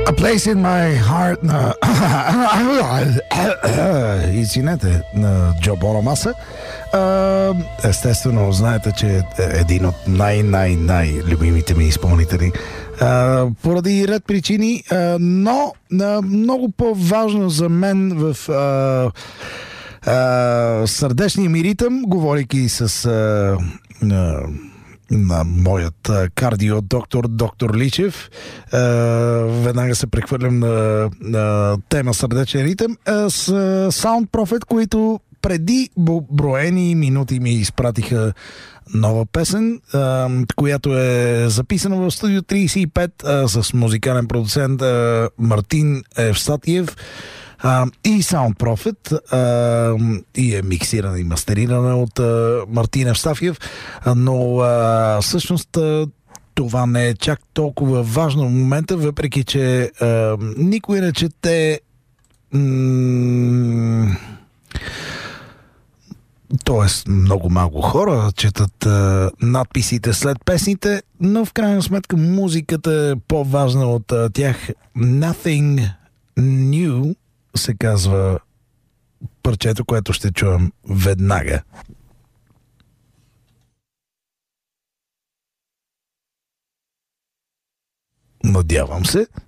A Place in My Heart на извинете, на Джо Бонамаса. Естествено, знаете, че е един от най-любимите ми изпълнители. Поради ред причини, но много по-важно за мен в сърдечния ми ритъм, говорейки с на моят кардио доктор Личев, веднага се прехвърлям на тема сърдечен ритъм с Sound Prophet, които преди броени минути ми изпратиха нова песен, която е записана в студио 35 с музикален продуцент Мартин Евстатиев и Sound Prophet, и е миксирана и мастерирана от Мартин Евстафиев, но всъщност това не е чак толкова важно в момента, въпреки че никой не чете тоест много малко хора четат надписите след песните, но в крайна сметка музиката е по-важна от тях. Nothing New се казва парчето, което ще чуем веднага. Надявам се.